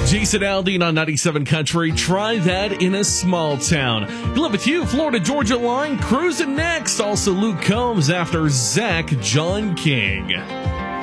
Jason Aldean on 97 Country. Try that in a small town. Glad with you, Florida Georgia line. Cruising next. Also Luke Combs after Zach John King.